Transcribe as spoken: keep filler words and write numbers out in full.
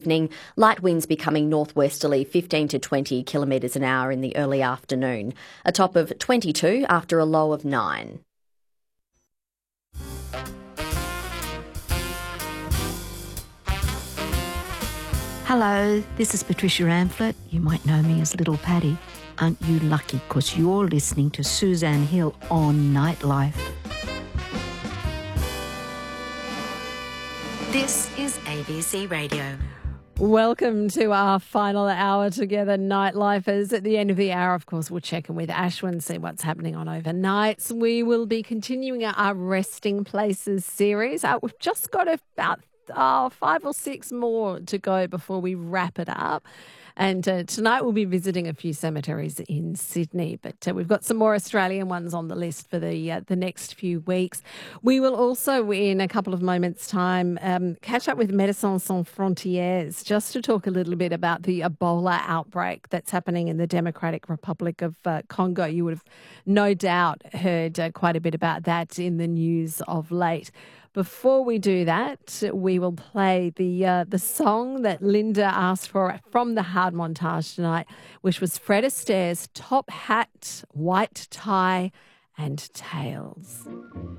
evening. Light winds becoming northwesterly, fifteen to twenty kilometres an hour in the early afternoon. A top of twenty-two after a low of nine. Hello, this is Patricia Amphlett. You might know me as Little Paddy. Aren't you lucky because you're listening to Suzanne Hill on Nightlife? This is A B C Radio. Welcome to our final hour together, Nightlifers. At the end of the hour, of course, we'll check in with Ashwin, see what's happening on overnights. We will be continuing our Resting Places series. Uh, we've just got about oh, five or six more to go before we wrap it up. And uh, tonight we'll be visiting a few cemeteries in Sydney, but uh, we've got some more Australian ones on the list for the uh, the next few weeks. We will also, in a couple of moments' time, um, catch up with Médecins Sans Frontières just to talk a little bit about the Ebola outbreak that's happening in the Democratic Republic of uh, Congo. You would have no doubt heard uh, quite a bit about that in the news of late. Before we do that, we will play the uh, the song that Linda asked for from the Hard Montage tonight, which was Fred Astaire's Top Hat, White Tie and Tails.